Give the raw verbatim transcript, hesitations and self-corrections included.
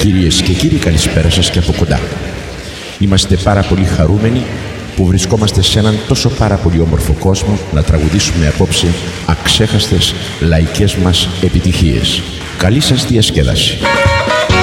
Κυρίες και κύριοι, καλησπέρα σας και από κοντά. Είμαστε πάρα πολύ χαρούμενοι που βρισκόμαστε σε έναν τόσο πάρα πολύ όμορφο κόσμο να τραγουδήσουμε απόψε αξέχαστες λαϊκές μας επιτυχίες. Καλή σας διασκέδαση.